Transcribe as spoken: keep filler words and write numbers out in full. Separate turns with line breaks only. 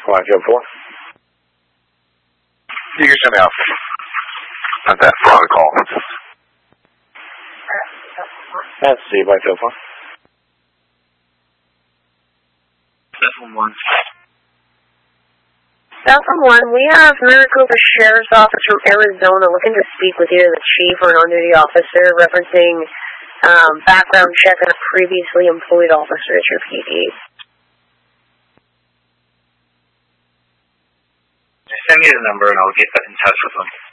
five zero four.
You can send me out. Not that wrong call.
That's the five zero four.
seven one.
seven one, we have Maricopa Sheriff's Office from Arizona looking to speak with either the chief or an on-duty officer referencing um, background check on a previously employed officer at your P D.
Send me the number and I'll get in touch with them.